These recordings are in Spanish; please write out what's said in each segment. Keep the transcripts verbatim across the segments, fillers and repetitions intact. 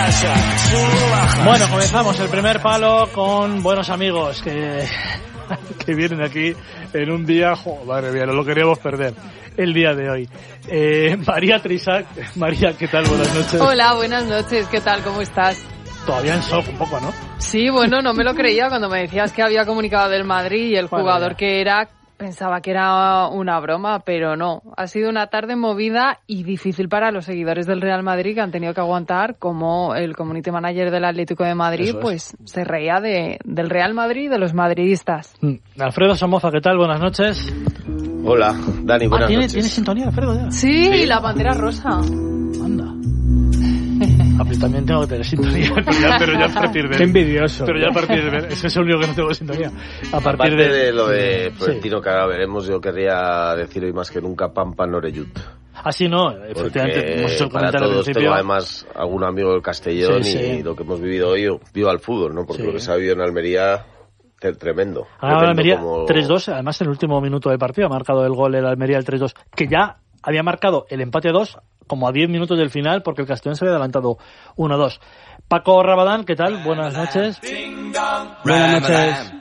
Bueno, comenzamos el primer palo con buenos amigos que, que vienen aquí en un día, jo, madre mía, no lo queríamos perder el día de hoy. Eh, María Trisac. María, ¿qué tal? Buenas noches. Hola, buenas noches, ¿qué tal? ¿Cómo estás? Todavía en shock un poco, ¿no? Sí, bueno, no me lo creía cuando me decías que había comunicado del Madrid y el Madre jugador mía. que era, pensaba que era una broma, pero no. Ha sido una tarde movida y difícil para los seguidores del Real Madrid, que han tenido que aguantar como el community manager del Atlético de Madrid, Eso es. pues se reía de, del Real Madrid y de los madridistas. Mm. Alfredo Somoza, ¿qué tal? Buenas noches. Hola, Dani, buenas ah, ¿tiene, noches. ¿tiene sintonía, Alfredo? Ya? Sí, Sí. la pantera rosa. Anda. A mí también tengo que tener sintonía, pero ya, pero ya a partir de... Qué envidioso. Pero ya a partir de... Ese es el único que no tengo sintonía. A partir Aparte de... de lo de Florentino, Sí. que ahora veremos, yo querría decir hoy más que nunca Pampa Noreyut. Así no, efectivamente, hemos hecho el Para comentario al todos principio. tengo además algún amigo del Castellón Sí, sí. y lo que hemos vivido hoy, viva el fútbol, ¿no? Porque Sí. lo que se ha vivido en Almería, te- tremendo. Ahora Tremendo Almería como- tres dos, además en el último minuto del partido ha marcado el gol el Almería el tres dos, que ya había marcado el empate a dos como a diez minutos del final porque el Castellón se había adelantado uno a dos. Paco Rabadán, ¿qué tal? Buenas noches. Buenas noches.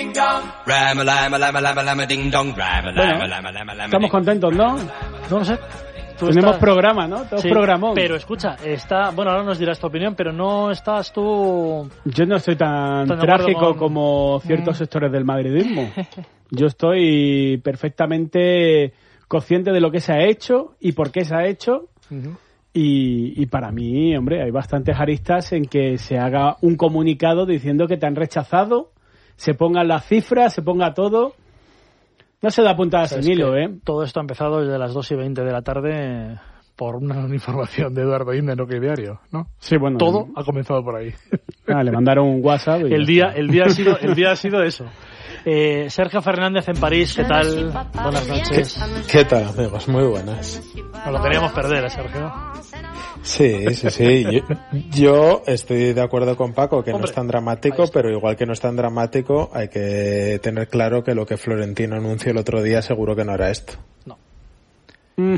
Estamos contentos, ¿no? No lo sé. Tú Tenemos estás- programa, ¿no? Todo Sí, programón. pero escucha, está, bueno, ahora nos dirás tu opinión, pero no estás tú... Yo no estoy tan ¿Estás de acuerdo trágico con- como ciertos Mm. sectores del madridismo. Yo estoy perfectamente consciente de lo que se ha hecho y por qué se ha hecho. Y, y para mí, hombre, hay bastantes aristas en que se haga un comunicado diciendo que te han rechazado, se pongan las cifras, se ponga todo. No se da puntada Sabes sin hilo, que ¿eh? Todo esto ha empezado desde las dos y veinte de la tarde por una información de Eduardo Inde en OK Diario, ¿no? Sí, bueno. Todo ha comenzado por ahí. Ah, le mandaron un WhatsApp. y El ya día, está. el día ha sido, el día ha sido eso. Eh, Sergio Fernández en París, ¿qué tal? Buenas noches. ¿Qué tal, amigos? Muy buenas. No lo queríamos perder, ¿eh, Sergio? Sí, sí, sí. Yo, yo estoy de acuerdo con Paco que Hombre, no es tan ahí dramático, está. pero igual que no es tan dramático, hay que tener claro que lo que Florentino anunció el otro día seguro que no era esto. No. Mm,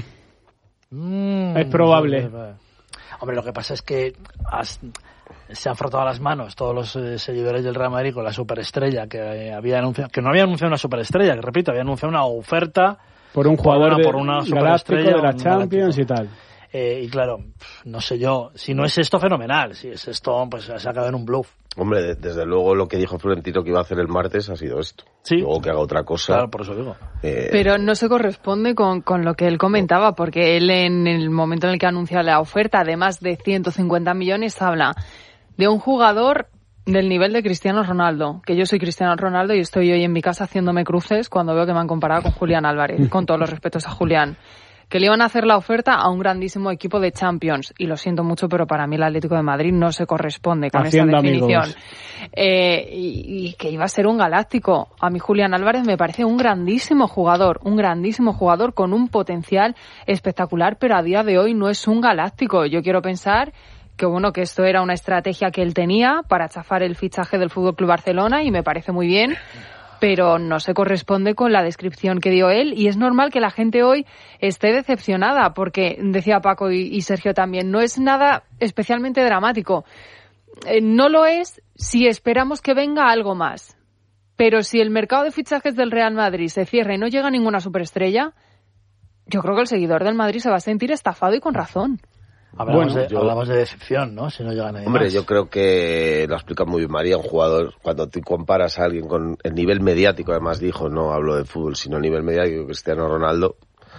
Mm, Es probable. Hombre, lo que pasa es que has- se han frotado las manos todos los eh, seguidores del Real Madrid con la superestrella que eh, había anunciado, que no había anunciado una superestrella, que repito, había anunciado una oferta por un jugador una- de, por una galáctico superestrella, de la un Champions galáctico. y tal. eh, y claro, pf, no sé yo, si no es esto, fenomenal, si es esto, pues se ha acabado en un bluff. Hombre, de- desde luego lo que dijo Florentino que iba a hacer el martes ha sido esto. Sí. Luego que haga otra cosa. Claro, por eso digo. eh, Pero no se corresponde con, con lo que él comentaba, porque él en el momento en el que anuncia la oferta de más de ciento cincuenta millones habla de un jugador del nivel de Cristiano Ronaldo, que yo soy Cristiano Ronaldo y estoy hoy en mi casa haciéndome cruces cuando veo que me han comparado con Julián Álvarez, con todos los respetos a Julián, que le iban a hacer la oferta a un grandísimo equipo de Champions, y lo siento mucho, pero para mí el Atlético de Madrid no se corresponde con Haciendo esta definición. amigos. Eh, y, y que iba a ser un galáctico. A mí Julián Álvarez me parece un grandísimo jugador, un grandísimo jugador con un potencial espectacular, pero a día de hoy no es un galáctico. Yo quiero pensar que bueno, que esto era una estrategia que él tenía para chafar el fichaje del F C Barcelona, y me parece muy bien, pero no se corresponde con la descripción que dio él, y es normal que la gente hoy esté decepcionada, porque decía Paco y, y Sergio también, no es nada especialmente dramático. Eh, no lo es si esperamos que venga algo más. Pero si el mercado de fichajes del Real Madrid se cierra y no llega ninguna superestrella, yo creo que el seguidor del Madrid se va a sentir estafado, y con razón. Hablamos, Bueno, de, yo- hablamos de decepción, ¿no? Si no llega nadie Hombre, más. yo creo que lo explica muy bien María, un jugador, cuando tú comparas a alguien con el nivel mediático, además dijo, no hablo de fútbol, sino el nivel mediático, Cristiano Ronaldo,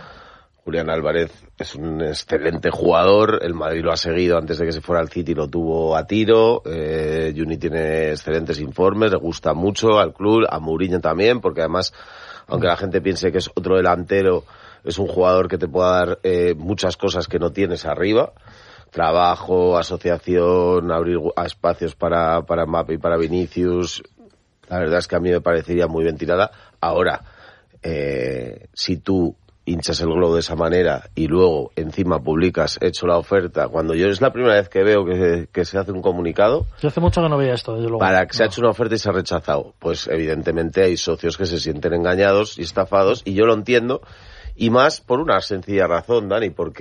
Julián Álvarez es un excelente jugador, el Madrid lo ha seguido antes de que se fuera al City, lo tuvo a tiro, eh, Juni tiene excelentes informes, le gusta mucho al club, a Mourinho también, porque además, aunque la gente piense que es otro delantero, es un jugador que te puede dar eh, muchas cosas que no tienes arriba. Trabajo, asociación, abrir espacios para, para Mbappé y para Vinicius. La verdad es que a mí me parecería muy bien tirada. Ahora, eh, si tú hinchas el globo de esa manera y luego encima publicas, hecho la oferta, cuando yo es la primera vez que veo que, que se hace un comunicado, Yo hace mucho que no veía esto, desde luego. para que se ha No. hecho una oferta y se ha rechazado, pues evidentemente hay socios que se sienten engañados y estafados, y yo lo entiendo, y más por una sencilla razón, Dani, porque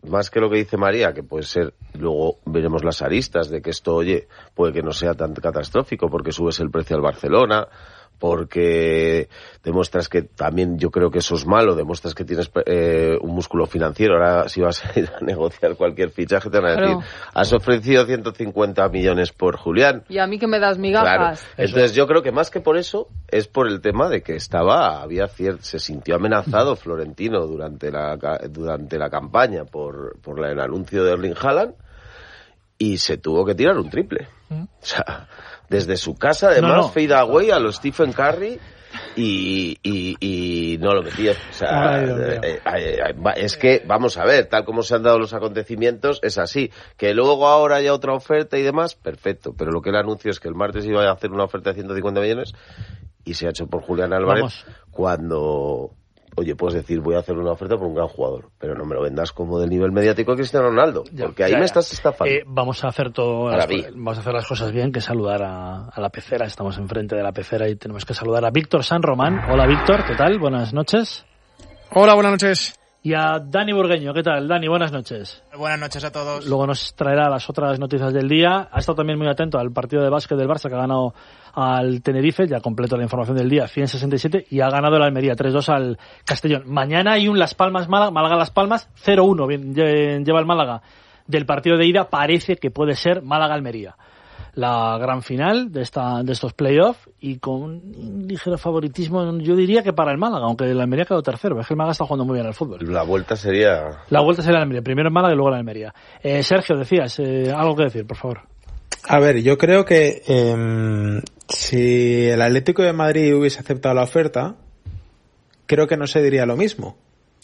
más que lo que dice María, que puede ser, luego veremos las aristas de que esto, oye, puede que no sea tan catastrófico porque subes el precio al Barcelona, porque demuestras que también yo creo que eso es malo, demuestras que tienes eh, un músculo financiero. Ahora si vas a ir a negociar cualquier fichaje te van a decir, claro, has ofrecido ciento cincuenta millones por Julián. Y a mí que me das migajas. Claro. Entonces yo creo que más que por eso es por el tema de que estaba, había cier- se sintió amenazado Florentino durante la durante la campaña por, por el anuncio de Erling Haaland y se tuvo que tirar un triple. ¿Mm? O sea, desde su casa, además, no, no. fade away a los Stephen Curry y, y, y no lo metía. O sea, Ay, eh, eh, eh, es que, vamos a ver, tal como se han dado los acontecimientos, es así. Que luego ahora haya otra oferta y demás, perfecto. Pero lo que él anunció es que el martes iba a hacer una oferta de ciento cincuenta millones y se ha hecho por Julián Álvarez. Vamos. Cuando... Oye, puedes decir, voy a hacer una oferta por un gran jugador, pero no me lo vendas como del nivel mediático de Cristiano Ronaldo, ya, porque ahí ya, me ya. estás estafando. Eh, vamos a hacer todo, las, vamos a hacer las cosas bien, que saludar a, a la pecera. Estamos enfrente de la pecera y tenemos que saludar a Víctor San Román. Hola, Víctor, ¿qué tal? Buenas noches. Hola, buenas noches. Y a Dani Burgueño, ¿qué tal? Dani, buenas noches. Buenas noches a todos. Luego nos traerá las otras noticias del día. Ha estado también muy atento al partido de básquet del Barça, que ha ganado al Tenerife, ya completo la información del día, cien sesenta y siete, y ha ganado el Almería tres dos al Castellón. Mañana hay un Las Palmas Málaga, Málaga Las Palmas, cero uno lleva el Málaga del partido de ida, parece que puede ser Málaga Almería. La gran final de esta de estos playoffs y con un ligero favoritismo, yo diría que para el Málaga, aunque el Almería quedó tercero. Es que el Málaga está jugando muy bien al fútbol. La vuelta sería... La vuelta sería el Almería. Primero el Málaga y luego el Almería. Eh, Sergio, decías, eh, algo que decir, por favor. A ver, yo creo que eh, si el Atlético de Madrid hubiese aceptado la oferta, creo que no se diría lo mismo.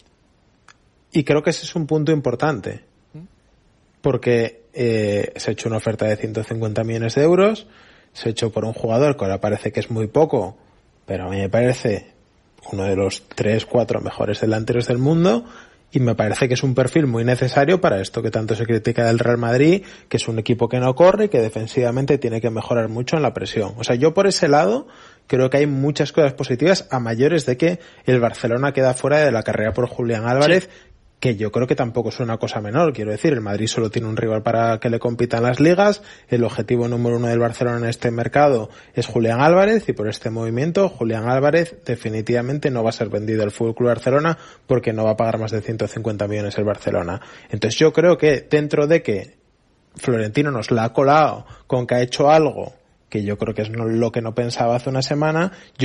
Y creo que ese es un punto importante. Porque eh, se ha hecho una oferta de ciento cincuenta millones de euros, se ha hecho por un jugador que ahora parece que es muy poco, pero a mí me parece uno de los tres, cuatro mejores delanteros del mundo, y me parece que es un perfil muy necesario para esto que tanto se critica del Real Madrid, que es un equipo que no corre y que defensivamente tiene que mejorar mucho en la presión. O sea, yo por ese lado creo que hay muchas cosas positivas a mayores de que el Barcelona queda fuera de la carrera por Julián Álvarez, sí, que yo creo que tampoco es una cosa menor. Quiero decir, el Madrid solo tiene un rival para que le compita en las ligas, el objetivo número uno del Barcelona en este mercado es Julián Álvarez, y por este movimiento Julián Álvarez definitivamente no va a ser vendido al F C Barcelona porque no va a pagar más de ciento cincuenta millones el Barcelona. Entonces yo creo que dentro de que Florentino nos la ha colado con que ha hecho algo que yo creo que es lo que no pensaba hace una semana, yo